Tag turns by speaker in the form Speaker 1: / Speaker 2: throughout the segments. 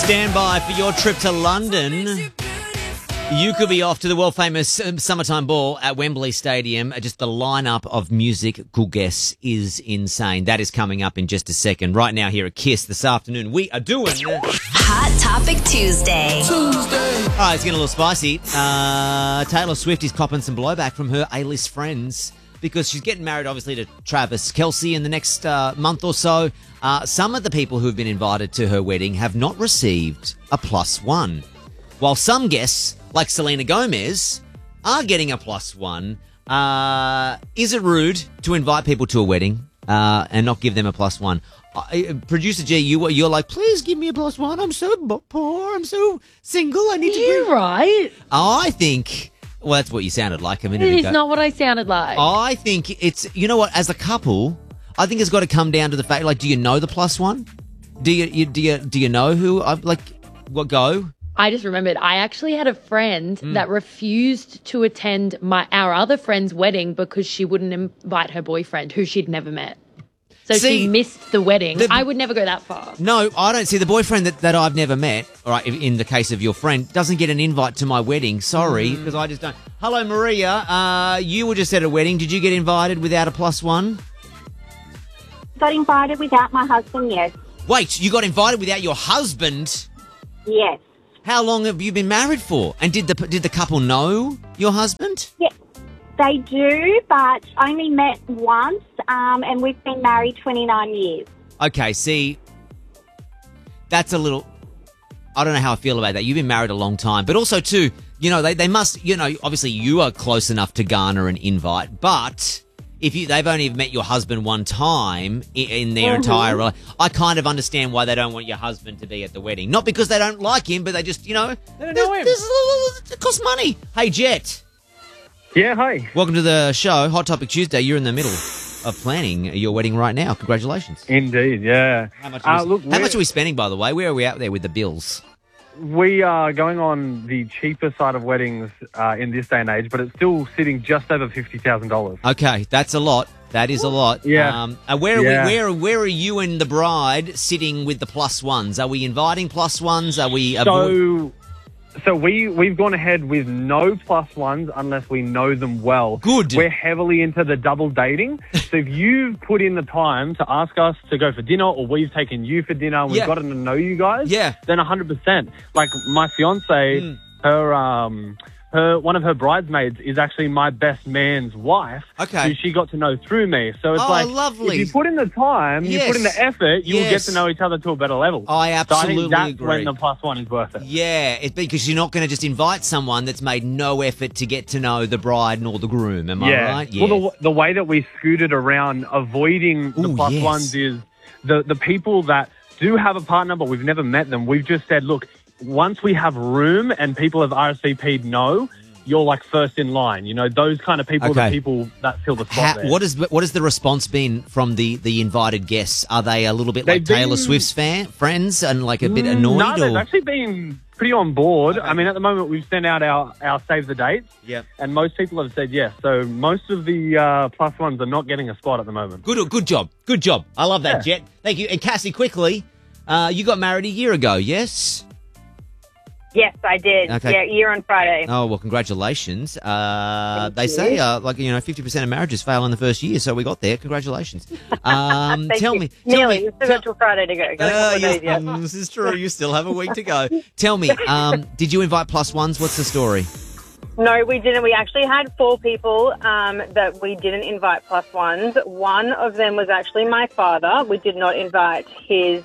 Speaker 1: Stand by for your trip to London. You could be off to the world-famous summertime ball at Wembley Stadium. Just the lineup of musical guests is insane. That is coming up in just a second. Right now here at KISS this afternoon, we are doing...
Speaker 2: Hot Topic Tuesday.
Speaker 1: All right, it's getting a little spicy. Taylor Swift is copping some blowback from her A-list friends because she's getting married, obviously, to Travis Kelce in the next month or so. Some of the people who have been invited to her wedding have not received a +1, while some guests, like Selena Gomez, are getting a +1. Is it rude to invite people to a wedding and not give them a +1? Producer G, you're like, please give me a +1. I'm so poor. I'm so single. I need to.
Speaker 3: You're right.
Speaker 1: I think. Well, that's what you sounded like a minute ago.
Speaker 3: It is not what I sounded like.
Speaker 1: I think it's. You know what? As a couple, I think it's got to come down to the fact. Like, do you know the +1? Do you know who? What go?
Speaker 3: I just remembered I actually had a friend that refused to attend our other friend's wedding because she wouldn't invite her boyfriend, who she'd never met. So she missed the wedding. I would never go that far.
Speaker 1: No, I don't see the boyfriend that I've never met, all right, in the case of your friend, doesn't get an invite to my wedding. Sorry, because I just don't. Hello, Maria. You were just at a wedding. Did you get invited without a +1?
Speaker 4: Got invited without my husband, yes.
Speaker 1: Wait, you got invited without your husband?
Speaker 4: Yes.
Speaker 1: How long have you been married for? And did the couple know your husband?
Speaker 4: Yeah, they do, but only met once, and we've been married 29 years.
Speaker 1: Okay, see, that's a little... I don't know how I feel about that. You've been married a long time. But also, too, they must... obviously you are close enough to garner an invite, but... If they've only met your husband one time in their entire life, I kind of understand why they don't want your husband to be at the wedding. Not because they don't like him, but they just, they don't know him. It costs money. Hey, Jet.
Speaker 5: Yeah, hi.
Speaker 1: Welcome to the show, Hot Topic Tuesday. You're in the middle of planning your wedding right now. Congratulations.
Speaker 5: Indeed, yeah.
Speaker 1: How much are we spending, by the way? Where are we out there with the bills?
Speaker 5: We are going on the cheaper side of weddings in this day and age, but it's still sitting just over $50,000.
Speaker 1: Okay, that's a lot. That is a lot.
Speaker 5: Yeah.
Speaker 1: Where are you and the bride sitting with the +1s? Are we inviting +1s? Are we...
Speaker 5: So we've gone ahead with no +1s unless we know them well.
Speaker 1: Good.
Speaker 5: We're heavily into the double dating. So if you've put in the time to ask us to go for dinner, or we've taken you for dinner and we've gotten to know you guys, then 100%. Like my fiance, one of her bridesmaids is actually my best man's wife.
Speaker 1: Okay.
Speaker 5: Who she got to know through me. So it's
Speaker 1: lovely.
Speaker 5: If you put in the time, you put in the effort, you'll get to know each other to a better level.
Speaker 1: I absolutely
Speaker 5: so I think that's
Speaker 1: agree.
Speaker 5: when the +1 is worth it.
Speaker 1: Yeah, it's because you're not going to just invite someone that's made no effort to get to know the bride nor the groom. Am I right? Yeah.
Speaker 5: Well, the way that we scooted around avoiding the +1s is the people that do have a partner but we've never met them, we've just said, look, once we have room and people have RSVP'd you're like first in line. Those kind of people, the people that fill the spot there.
Speaker 1: What has the response been from the invited guests? Are they a little bit like Taylor Swift's friends and like a bit annoyed?
Speaker 5: No, they've actually been pretty on board. Okay. I mean, at the moment, we've sent out our save the dates.
Speaker 1: Yep.
Speaker 5: And most people have said yes. So most of the +1s are not getting a spot at the moment.
Speaker 1: Good job. Good job. I love that, Jet. Thank you. And Cassie, quickly, you got married a year ago, yes?
Speaker 4: Yes, I did.
Speaker 1: Okay.
Speaker 4: Yeah, year on Friday.
Speaker 1: Oh, well, congratulations. They say, 50% of marriages fail in the first year, so we got there. Congratulations. Tell me.
Speaker 4: Nearly. It's still till Friday to go.
Speaker 1: This is true. You still have a week to go. Tell me, did you invite +1s? What's the story?
Speaker 4: No, we didn't. We actually had 4 people that we didn't invite +1s. One of them was actually my father. We did not invite his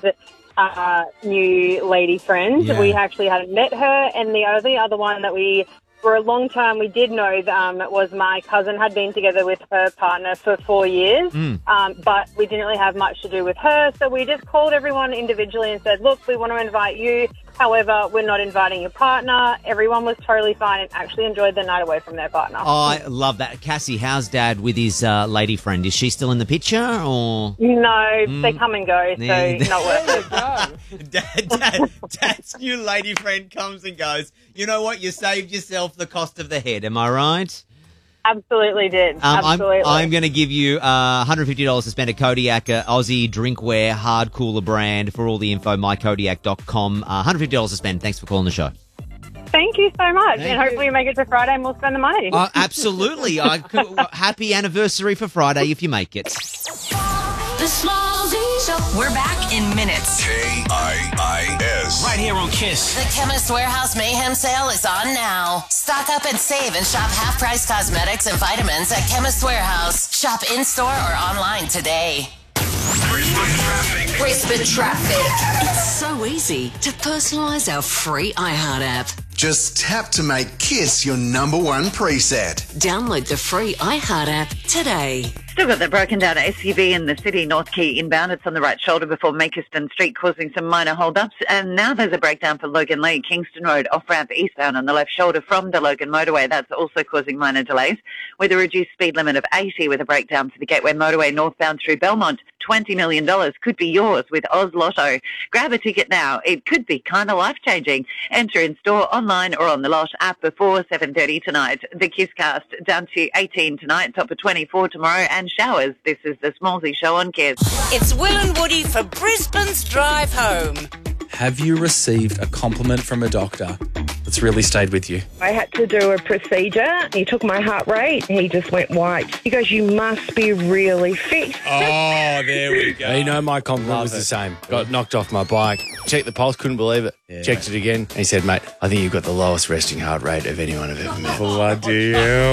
Speaker 4: new lady friend.
Speaker 1: Yeah.
Speaker 4: We actually hadn't met her, and the other one that we, for a long time, we did know was my cousin had been together with her partner for 4 years, but we didn't really have much to do with her, so we just called everyone individually and said, look, we want to invite you. However, we're not inviting your partner. Everyone was totally fine and actually enjoyed their night away from their partner.
Speaker 1: I love that. Cassie, how's Dad with his lady friend? Is she still in the picture, or...?
Speaker 4: No, they come and go, so not worth it.
Speaker 1: Dad's new lady friend comes and goes. You know what? You saved yourself the cost of the head. Am I right?
Speaker 4: Absolutely did. Absolutely.
Speaker 1: I'm going to give you $150 to spend at Kodiak, Aussie drinkware, hard cooler brand. For all the info, mykodiak.com. $150 to spend. Thanks for calling the show.
Speaker 4: Thank you so much. And hopefully you make it to Friday and we'll spend the money.
Speaker 1: Absolutely. Happy anniversary for Friday if you make it.
Speaker 2: The Small Z Show. We're back in minutes.
Speaker 6: KIIS.
Speaker 7: Right here on KISS.
Speaker 2: The Chemist Warehouse Mayhem Sale is on now. Stock up and save and shop half-price cosmetics and vitamins at Chemist Warehouse. Shop in-store or online today. Brisbane Traffic.
Speaker 8: It's so easy to personalise our free iHeart app.
Speaker 6: Just tap to make KISS your number one preset.
Speaker 8: Download the free iHeart app today.
Speaker 9: Still got the broken down SUV in the city, North Quay inbound. It's on the right shoulder before Makerston Street, causing some minor hold-ups. And now there's a breakdown for Logan Lee, Kingston Road, off-ramp eastbound on the left shoulder from the Logan Motorway. That's also causing minor delays, with a reduced speed limit of 80 with a breakdown for the Gateway Motorway northbound through Belmont. $20 million could be yours with Oz Lotto. Grab a ticket now. It could be kind of life-changing. Enter in store, online or on the Lot app before 7:30 tonight. The KISScast down to 18 tonight, top of 24 tomorrow, and showers. This is the Smallsy Show on KISS.
Speaker 10: It's Will and Woody for Brisbane's Drive Home.
Speaker 11: Have you received a compliment from a doctor that's really stayed with you?
Speaker 12: I had to do a procedure. He took my heart rate. He just went white. He goes, you must be really fit.
Speaker 11: Oh, there we go.
Speaker 13: You know, my compliment was the same. Got knocked off my bike. Checked the pulse, couldn't believe it. Yeah. Checked it again. And he said, mate, I think you've got the lowest resting heart rate of anyone I've ever met.
Speaker 11: Bloody hell.